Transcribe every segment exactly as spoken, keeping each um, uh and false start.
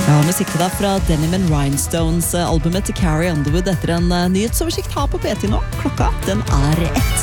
Ja, musikk til deg fra Denim and Rhinestones albumet til Carrie Underwood etter en nyhetsoversikt her på P T nå. Klokka, den er ett.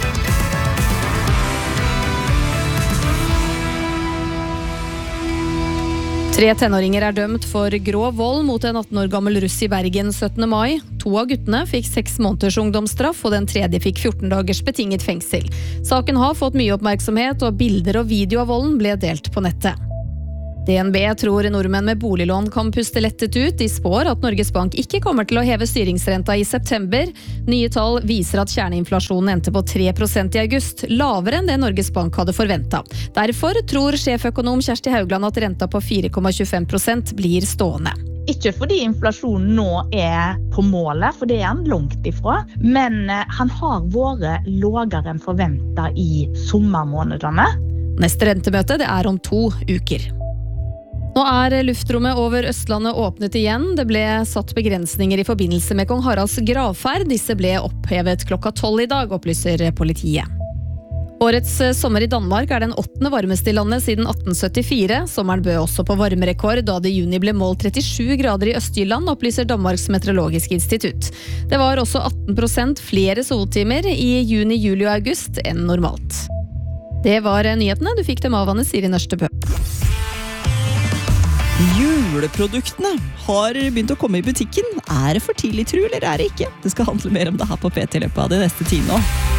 Tre tenåringer er dømt for grov vold mot en atten år gammel russ i Bergen syttende mai. To av guttene fikk seks måneders ungdomsstraff, og den tredje fikk fjorten dagers betinget fengsel. Saken har fått mye oppmerksomhet, og bilder og video av volden ble delt på nettet. D N B tror nordmenn med boliglån kan puste lettet ut. De spår at Norges Bank ikke kommer til å heve styringsrenta i september. Nye tall viser at kjerneinflasjonen endte på tre prosent i august, lavere enn det Norges Bank hadde forventet. Derfor tror sjeføkonom Kjersti Haugland at renta på fire komma tjuefem prosent blir stående. Ikke fordi inflasjonen nå er på målet, for det er han langt ifra, men han har vært lavere enn forventet i sommermånedene. Neste rentemøte det er om to uker. Nå er luftrommet over Østlandet åpnet igjen. Det ble satt begrensninger i forbindelse med kong Haralds gravferd. Disse ble opphevet klokka tolv i dag, opplyser politiet. Årets sommer i Danmark er den åttende varmeste i landet siden atten syttifire. Sommeren bød også på varmerekord, da det i juni ble målt trettisju grader i Østjylland, opplyser Danmarks meteorologiske institutt. Det var også atten prosent flere soltimer i juni, juli og august enn normalt. Det var nyhetene. Du fikk dem av Anne Siri Nørstebø. Juleproduktene har begynt å komme i butikken. Er det for tidlig, tro, eller er det ikke? Det skal handle mer om det her på P T i løpet av det neste tiden nå.